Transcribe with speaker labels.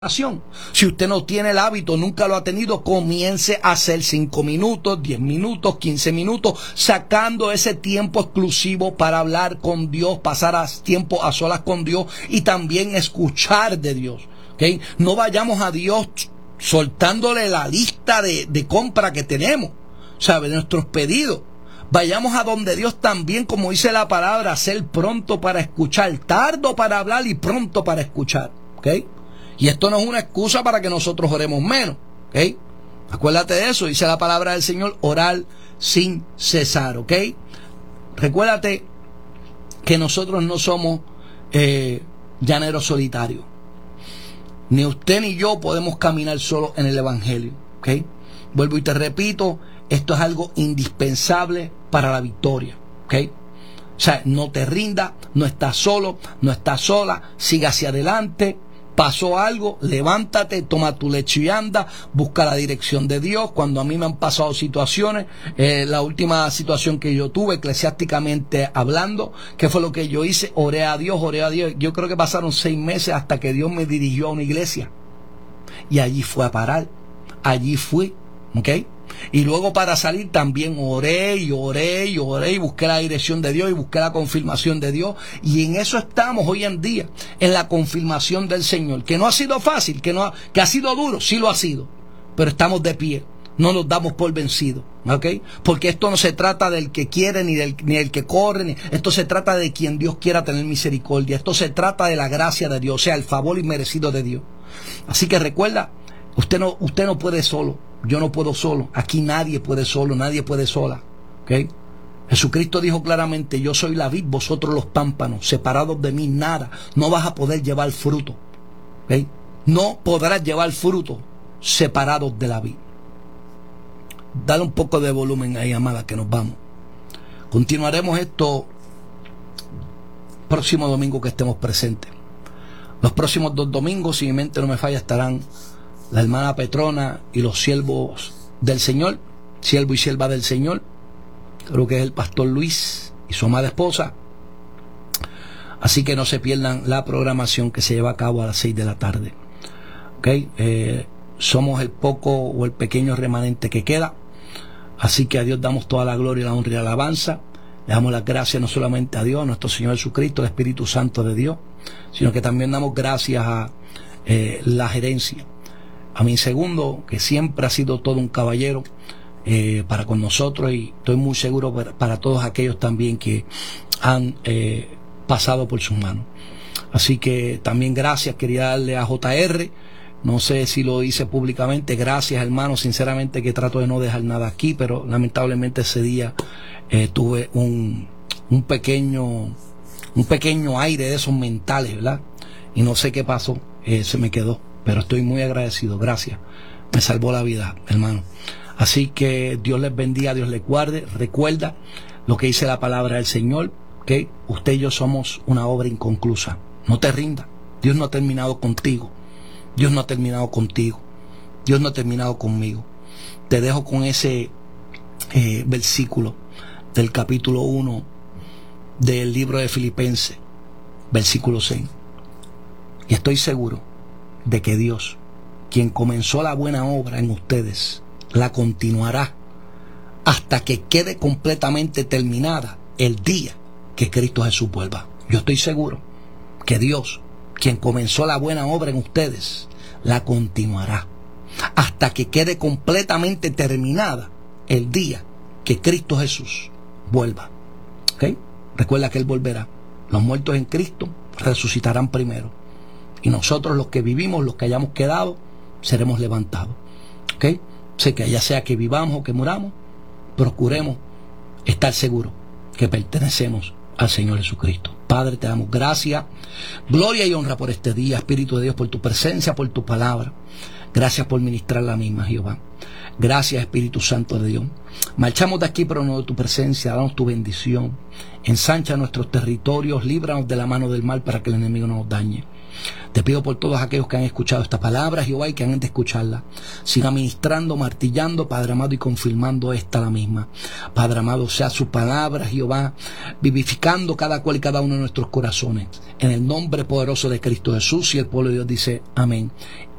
Speaker 1: Si usted no tiene el hábito, nunca lo ha tenido, comience a hacer 5 minutos, 10 minutos, 15 minutos, sacando ese tiempo exclusivo para hablar con Dios, pasar tiempo a solas con Dios y también escuchar de Dios. ¿Okay? No vayamos a Dios soltándole la lista de compra que tenemos, ¿sabe? Nuestros pedidos. Vayamos a donde Dios también, como dice la palabra, ser pronto para escuchar, tardo para hablar y pronto para escuchar. ¿Okay? Y esto no es una excusa para que nosotros oremos menos. ¿Ok? Acuérdate de eso. Dice la palabra del Señor, orar sin cesar. ¿Ok? Recuérdate que nosotros no somos llaneros solitarios. Ni usted ni yo podemos caminar solo en el Evangelio. ¿Ok? Vuelvo y te repito, esto es algo indispensable para la victoria. ¿Ok? O sea, no te rindas, no estás solo, no estás sola, siga hacia adelante. Pasó algo, levántate, toma tu lecho y anda, busca la dirección de Dios. Cuando a mí me han pasado situaciones, la última situación que yo tuve, eclesiásticamente hablando, ¿qué fue lo que yo hice? Oré a Dios. Yo creo que pasaron 6 meses hasta que Dios me dirigió a una iglesia. Y allí fue a parar, allí fui, ¿ok? Y luego para salir también oré y busqué la dirección de Dios y busqué la confirmación de Dios. Y en eso estamos hoy en día, en la confirmación del Señor. Que no ha sido fácil, que ha sido duro, sí lo ha sido. Pero estamos de pie, no nos damos por vencidos, ¿ok? Porque esto no se trata del que quiere ni del que corre, esto se trata de quien Dios quiera tener misericordia. Esto se trata de la gracia de Dios, o sea, el favor inmerecido de Dios. Así que recuerda, usted no puede solo. Yo no puedo solo. Aquí nadie puede solo, nadie puede sola. ¿Okay? Jesucristo dijo claramente, yo soy la vid, vosotros los pámpanos. Separados de mí nada. No vas a poder llevar fruto. ¿Okay? No podrás llevar fruto separados de la vid. Dale un poco de volumen ahí, amada, que nos vamos. Continuaremos esto próximo domingo que estemos presentes. Los próximos 2 domingos, si mi mente no me falla, estarán la hermana Petrona y los siervos del Señor, siervo y sierva del Señor. Creo que es el pastor Luis y su amada esposa. Así que no se pierdan la programación que se lleva a cabo a las 6 de la tarde. ¿Okay? Somos el poco o el pequeño remanente que queda. Así que a Dios damos toda la gloria, la honra y la alabanza. Le damos las gracias no solamente a Dios, a nuestro Señor Jesucristo, el Espíritu Santo de Dios, sino que también damos gracias a la gerencia. A mi segundo, que siempre ha sido todo un caballero para con nosotros, y estoy muy seguro para todos aquellos también que han pasado por sus manos. Así que también gracias, quería darle a JR, no sé si lo hice públicamente, gracias hermano, sinceramente que trato de no dejar nada aquí, pero lamentablemente ese día tuve un pequeño aire de esos mentales, ¿verdad? Y no sé qué pasó, se me quedó. Pero estoy muy agradecido, gracias. Me salvó la vida, hermano. Así que Dios les bendiga, Dios les guarde. Recuerda lo que dice la palabra del Señor, que usted y yo somos una obra inconclusa. No te rindas. Dios no ha terminado contigo. Dios no ha terminado contigo. Dios no ha terminado conmigo. Te dejo con ese versículo del capítulo 1 del libro de Filipenses, versículo 6. Y estoy seguro de que Dios, quien comenzó la buena obra en ustedes, la continuará hasta que quede completamente terminada el día que Cristo Jesús vuelva. Yo estoy seguro que Dios, quien comenzó la buena obra en ustedes, la continuará hasta que quede completamente terminada el día que Cristo Jesús vuelva. ¿Okay? Recuerda que Él volverá. Los muertos en Cristo resucitarán primero. Y nosotros, los que vivimos, los que hayamos quedado, seremos levantados. ¿Ok? Sé que ya sea que vivamos o que muramos, procuremos estar seguros que pertenecemos al Señor Jesucristo. Padre, te damos gracias, gloria y honra por este día, Espíritu de Dios, por tu presencia, por tu palabra. Gracias por ministrar la misma, Jehová. Gracias, Espíritu Santo de Dios. Marchamos de aquí, pero no de tu presencia. Danos tu bendición. Ensancha nuestros territorios. Líbranos de la mano del mal para que el enemigo no nos dañe. Te pido por todos aquellos que han escuchado esta palabra, Jehová, y que han de escucharla. Siga ministrando, martillando, Padre amado, y confirmando esta la misma. Padre amado, sea su palabra, Jehová, vivificando cada cual y cada uno de nuestros corazones. En el nombre poderoso de Cristo Jesús, y el pueblo de Dios dice amén.